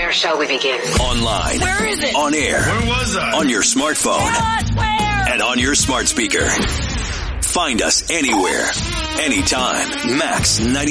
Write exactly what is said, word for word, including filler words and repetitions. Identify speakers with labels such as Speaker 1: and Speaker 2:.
Speaker 1: Where shall we begin?
Speaker 2: Online.
Speaker 3: Where is it?
Speaker 2: On air.
Speaker 4: Where was I?
Speaker 2: On your smartphone.
Speaker 3: Tell us where.
Speaker 2: And on your smart speaker. Find us anywhere, anytime. Max ninety.